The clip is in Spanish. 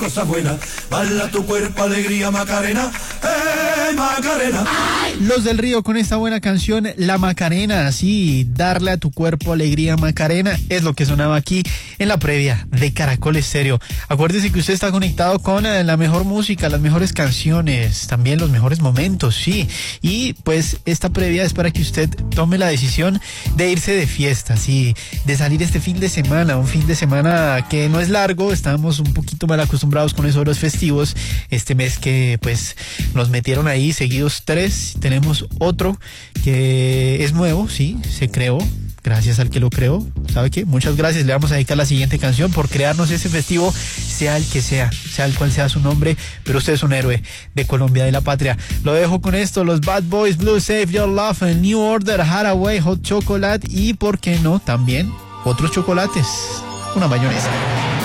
Cosa buena, baila tu cuerpo, alegría, Macarena, Macarena. Los del Río con esta buena canción, La Macarena, así, darle a tu cuerpo alegría, Macarena, es lo que sonaba aquí en la previa de Caracol Estéreo. Acuérdese que usted está conectado con la mejor música, las mejores canciones, también los mejores momentos, sí. Y pues esta previa es para que usted tome la decisión de irse de fiesta, sí, de salir este fin de semana, un fin de semana que no es largo, estamos un poquito mal acostumbrados con eso de los festivos, este mes que pues nos metieron ahí seguidos 3, tenemos otro que es nuevo, sí, se creó, gracias al que lo creó, ¿sabe qué? Muchas gracias, le vamos a dedicar la siguiente canción por crearnos ese festivo, sea el que sea el cual sea su nombre, pero usted es un héroe de Colombia, de la patria. Lo dejo con esto, los Bad Boys, Blue, Save Your Love, el New Order, Haraway, Hot Chocolate y, ¿por qué no?, también otros chocolates, una mayonesa.